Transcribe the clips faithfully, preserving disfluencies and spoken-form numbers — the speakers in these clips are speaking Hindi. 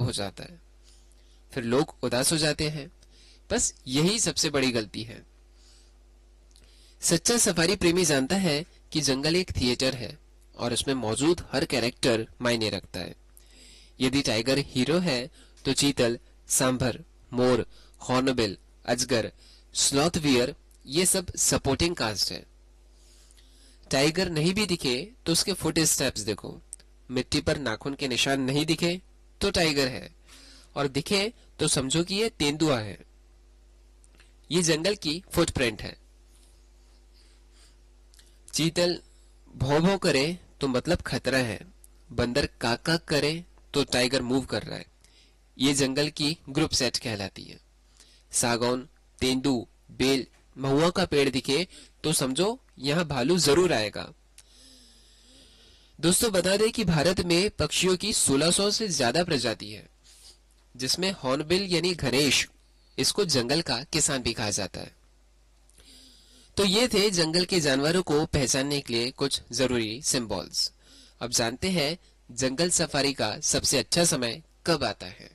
हो जाता है, फिर लोग उदास हो जाते हैं। बस यही सबसे बड़ी गलती है। सच्चा सफारी प्रेमी जानता है कि जंगल एक थिएटर है और उसमें मौजूद हर कैरेक्टर मायने रखता है। यदि टाइगर हीरो है तो चीतल, सांभर, मोर, हॉर्नबिल, अजगर, स्लॉथ वियर ये सब सपोर्टिंग कास्ट है। टाइगर नहीं भी दिखे तो उसके फुट स्टेप्स देखो। मिट्टी पर नाखून के निशान नहीं दिखे तो टाइगर है, और दिखे तो समझो कि ये तेंदुआ है। ये जंगल की फुटप्रिंट है। चीतल भौं भौं करे तो मतलब खतरा है। बंदर काक काक करे तो टाइगर मूव कर रहा है। ये जंगल की ग्रुप सेट कहलाती है। सागौन, तेंदू, बेल, महुआ का पेड़ दिखे तो समझो यहाँ भालू जरूर आएगा। दोस्तों बता दें कि भारत में पक्षियों की सोलह सौ से ज्यादा प्रजाति है, जिसमें हॉर्नबिल यानी गणेश, इसको जंगल का किसान भी कहा जाता है। तो ये थे जंगल के जानवरों को पहचानने के लिए कुछ जरूरी सिंबल्स। अब जानते हैं जंगल सफारी का सबसे अच्छा समय कब आता है।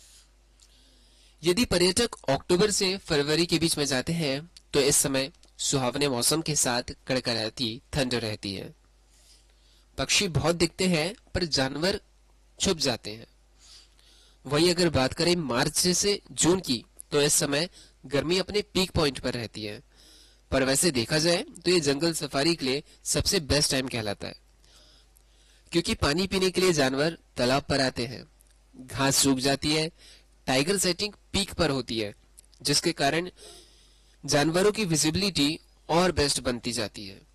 यदि पर्यटक अक्टूबर से फरवरी के बीच में जाते हैं तो इस समय सुहावने मौसम के साथ कड़कड़ाती ठंड रहती है। पक्षी बहुत दिखते हैं पर जानवर छुप जाते हैं। वही अगर बात करें मार्च से जून की तो इस समय गर्मी अपने पीक पॉइंट पर रहती है। पर वैसे देखा जाए तो ये जंगल सफारी के लिए सबसे बेस्ट टाइम कहलाता है, क्योंकि पानी पीने के लिए जानवर तालाब पर आते हैं, घास सूख जाती है, टाइगर सेटिंग पीक पर होती है, जिसके कारण जानवरों की विजिबिलिटी और बेस्ट बनती जाती है।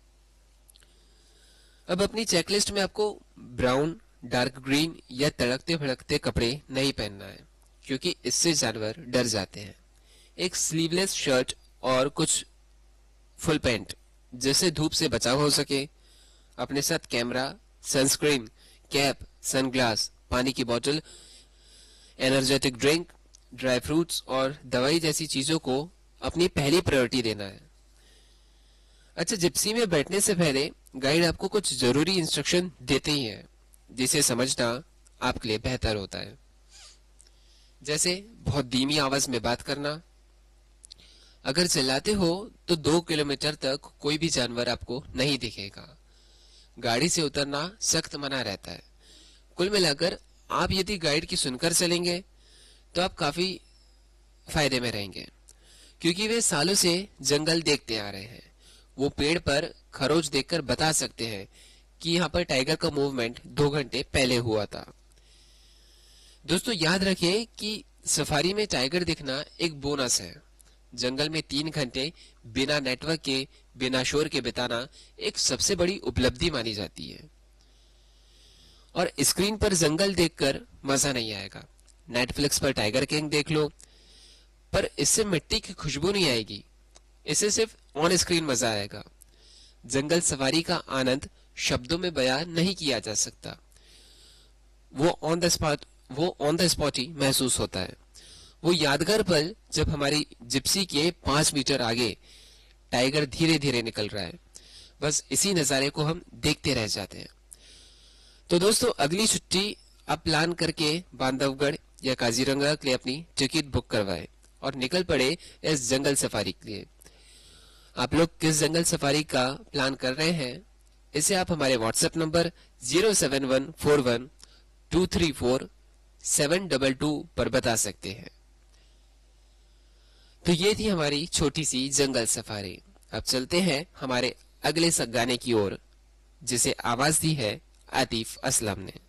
अब अपनी चेकलिस्ट में आपको ब्राउन, डार्क ग्रीन या तड़कते भड़कते कपड़े नहीं पहनना है, क्योंकि इससे जानवर डर जाते हैं। एक स्लीवलेस शर्ट और कुछ फुल पैंट जिससे धूप से बचाव हो सके। अपने साथ कैमरा, सनस्क्रीन, कैप, सनग्लास, पानी की बोतल, एनर्जेटिक ड्रिंक, ड्राई फ्रूट्स और दवाई जैसी चीजों को अपनी पहली प्रायोरिटी देना है। अच्छा, जिप्सी में बैठने से पहले गाइड आपको कुछ जरूरी इंस्ट्रक्शन देते ही है, जिसे समझना आपके लिए बेहतर होता है। जैसे बहुत धीमी आवाज में बात करना। अगर चिल्लाते हो तो दो किलोमीटर तक कोई भी जानवर आपको नहीं दिखेगा। गाड़ी से उतरना सख्त मना रहता है। कुल मिलाकर आप यदि गाइड की सुनकर चलेंगे तो आप काफी फायदे में रहेंगे, क्योंकि वे सालों से जंगल देखते आ रहे हैं। वो पेड़ पर खरोच देखकर बता सकते हैं कि यहाँ पर टाइगर का मूवमेंट दो घंटे पहले हुआ था। दोस्तों याद रखें कि सफारी में टाइगर दिखना एक बोनस है। जंगल में तीन घंटे बिना नेटवर्क के, बिना शोर के बिताना एक सबसे बड़ी उपलब्धि मानी जाती है। और स्क्रीन पर जंगल देखकर मजा नहीं आएगा। नेटफ्लिक्स पर टाइगर किंग देख लो, पर इससे मिट्टी की खुशबू नहीं आएगी। इससे सिर्फ ऑन स्क्रीन मजा आएगा। जंगल सफारी का आनंद शब्दों में बयान नहीं किया जा सकता। वो ऑन द स्पॉट वो ऑन द स्पॉट ही महसूस होता है। वो यादगार पल जब हमारी जिप्सी के पांच मीटर आगे टाइगर धीरे धीरे निकल रहा है, बस इसी नजारे को हम देखते रह जाते हैं। तो दोस्तों अगली छुट्टी आप प्लान करके बांधवगढ़ या काजीरंगा के लिए अपनी टिकट बुक करवाए और निकल पड़े इस जंगल सफारी के लिए। आप लोग किस जंगल सफारी का प्लान कर रहे हैं, इसे आप हमारे WhatsApp number zero seven one four one two three four seven double two पर बता सकते हैं। तो ये थी हमारी छोटी सी जंगल सफारी। अब चलते हैं हमारे अगले गाने की ओर, जिसे आवाज दी है आतिफ असलम ने।